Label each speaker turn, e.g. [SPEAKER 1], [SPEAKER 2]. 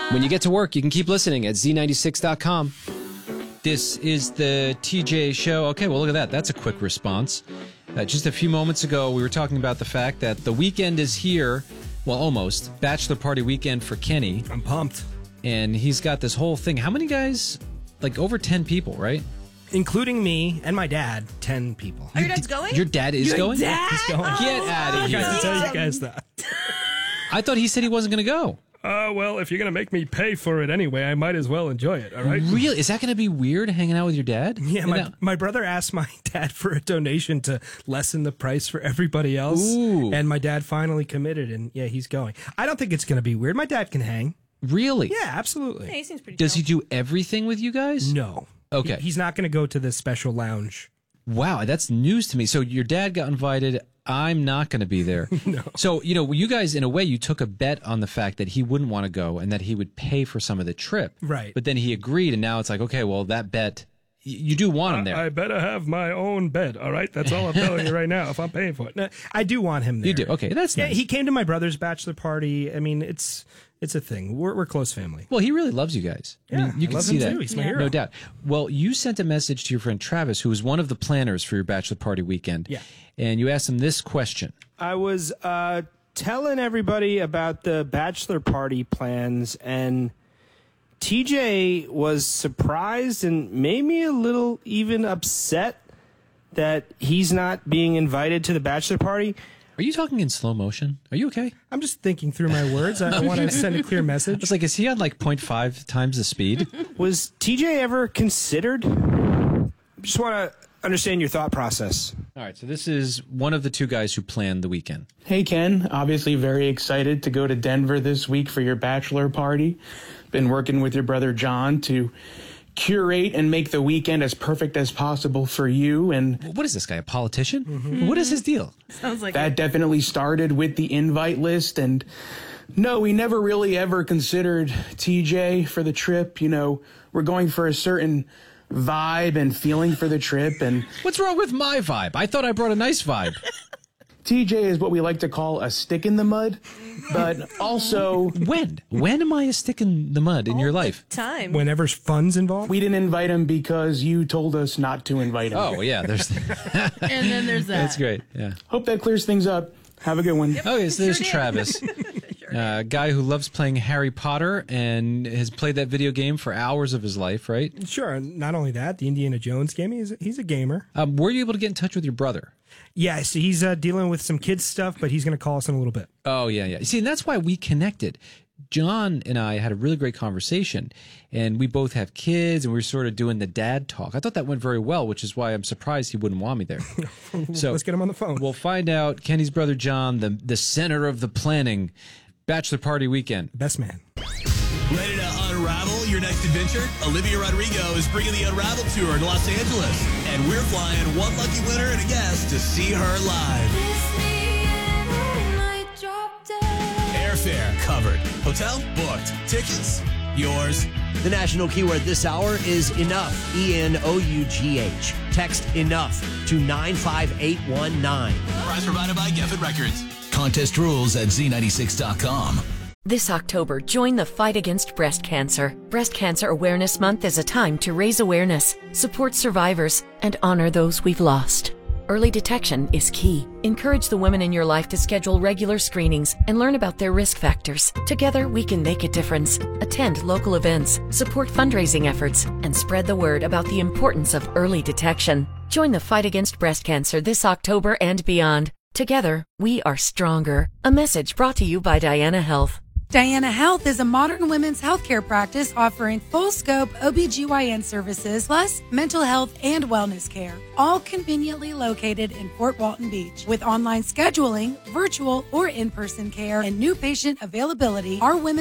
[SPEAKER 1] When you get to work, you can keep listening at Z96.com. This is the TJ Show. Okay, well, look at that. That's a quick response. Just a few moments ago, we were talking about the fact that the weekend is here. Well, almost. Bachelor party weekend for Kenny.
[SPEAKER 2] I'm pumped.
[SPEAKER 1] And he's got this whole thing. How many guys? Like over 10 people, right?
[SPEAKER 2] Including me and my dad, 10 people.
[SPEAKER 3] Your dad's going?
[SPEAKER 1] Your dad is going?
[SPEAKER 3] Dad?
[SPEAKER 2] He's going.
[SPEAKER 1] Get out of
[SPEAKER 2] I
[SPEAKER 1] here.
[SPEAKER 2] got to tell you guys that.
[SPEAKER 1] I thought he said he wasn't going to go.
[SPEAKER 2] Well, if you're going to make me pay for it anyway, I might as well enjoy it, all right?
[SPEAKER 1] Really? Is that going to be weird hanging out with your dad?
[SPEAKER 2] Yeah, my brother asked my dad for a donation to lessen the price for everybody else.
[SPEAKER 1] Ooh.
[SPEAKER 2] And my dad finally committed, and yeah, he's going. I don't think it's going to be weird. My dad can hang.
[SPEAKER 1] Really?
[SPEAKER 2] Yeah, absolutely.
[SPEAKER 3] Yeah, he seems pretty
[SPEAKER 1] Does he
[SPEAKER 3] chill.
[SPEAKER 1] do everything with you guys?
[SPEAKER 2] No.
[SPEAKER 1] Okay.
[SPEAKER 2] He's not going to go to the special lounge.
[SPEAKER 1] Wow, that's news to me. So your dad got invited. I'm not going to be there.
[SPEAKER 2] No.
[SPEAKER 1] So, you guys, in a way, you took a bet on the fact that he wouldn't want to go and that he would pay for some of the trip.
[SPEAKER 2] Right.
[SPEAKER 1] But then he agreed, and now it's like, okay, well, that bet, you do want him there.
[SPEAKER 2] I better have my own bed, all right? That's all I'm telling you right now if I'm paying for it. No, I do want him there.
[SPEAKER 1] You do? Okay, that's nice.
[SPEAKER 2] Yeah, he came to my brother's bachelor party. I mean, it's a thing. We're close family.
[SPEAKER 1] Well, he really loves you guys.
[SPEAKER 2] Yeah,
[SPEAKER 1] you
[SPEAKER 2] I
[SPEAKER 1] can
[SPEAKER 2] love
[SPEAKER 1] see
[SPEAKER 2] him
[SPEAKER 1] that.
[SPEAKER 2] too. He's my hero.
[SPEAKER 1] No doubt. Well, you sent a message to your friend Travis, who was one of the planners for your bachelor party weekend.
[SPEAKER 2] Yeah.
[SPEAKER 1] And you asked him this question.
[SPEAKER 4] I was telling everybody about the bachelor party plans, and TJ was surprised and maybe a little even upset that he's not being invited to the bachelor party.
[SPEAKER 1] Are you talking in slow motion? Are you okay?
[SPEAKER 2] I'm just thinking through my words. I want to send a clear message.
[SPEAKER 1] It's like, is he on like 0.5 times the speed?
[SPEAKER 4] Was TJ ever considered? Just want to understand your thought process.
[SPEAKER 1] All right, so this is one of the two guys who planned the weekend.
[SPEAKER 5] Hey, Ken. Obviously very excited to go to Denver this week for your bachelor party. Been working with your brother John to curate and make the weekend as perfect as possible for you. And
[SPEAKER 1] What is this guy, a politician? Mm-hmm. What is his deal?
[SPEAKER 3] Sounds like
[SPEAKER 5] that definitely started with the invite list. And no, we never really ever considered TJ for the trip. We're going for a certain vibe and feeling for the trip. And
[SPEAKER 1] What's wrong with my vibe? I thought I brought a nice vibe.
[SPEAKER 5] TJ is what we like to call a stick in the mud, but also
[SPEAKER 1] When? When am I a stick in the mud in your life?
[SPEAKER 3] time.
[SPEAKER 2] Whenever fun's involved.
[SPEAKER 5] we didn't invite him because you told us not to invite him.
[SPEAKER 1] Oh, yeah, there's...
[SPEAKER 3] And then there's that.
[SPEAKER 1] That's great, yeah.
[SPEAKER 5] Hope that clears things up. Have a good one.
[SPEAKER 1] Okay, so there's
[SPEAKER 3] Sure did.
[SPEAKER 1] Travis, a guy who loves playing Harry Potter and has played that video game for hours of his life, right?
[SPEAKER 2] Sure. And not only that, the Indiana Jones game, he's a gamer.
[SPEAKER 1] Were you able to get in touch with your brother?
[SPEAKER 2] Yeah, so he's dealing with some kids stuff, but he's going to call us in a little bit.
[SPEAKER 1] Oh, yeah. See, and that's why we connected. John and I had a really great conversation, and we both have kids, and we were sort of doing the dad talk. I thought that went very well, which is why I'm surprised he wouldn't want me there. So
[SPEAKER 2] Let's get him on the phone.
[SPEAKER 1] We'll find out. Kenny's brother John, the center of the planning, bachelor party weekend.
[SPEAKER 2] Best man.
[SPEAKER 6] Ready to unravel your next adventure? Olivia Rodrigo is bringing the Unravel Tour in Los Angeles, and we're flying one lucky winner and a guest to see her live. Airfare covered. Hotel booked. Tickets yours.
[SPEAKER 7] The national keyword this hour is enough. ENOUGH. Text enough to 95819.
[SPEAKER 6] Prize provided by Geffen Records. Contest rules at Z96.com.
[SPEAKER 8] This October, join the fight against breast cancer. Breast Cancer Awareness Month is a time to raise awareness, support survivors, and honor those we've lost. Early detection is key. Encourage the women in your life to schedule regular screenings and learn about their risk factors. Together, we can make a difference. Attend local events, support fundraising efforts, and spread the word about the importance of early detection. Join the fight against breast cancer this October and beyond. Together, we are stronger. A message brought to you by Diana Health.
[SPEAKER 9] Diana Health is a modern women's healthcare practice offering full-scope OBGYN services plus mental health and wellness care, all conveniently located in Fort Walton Beach. With online scheduling, virtual or in-person care, and new patient availability, our women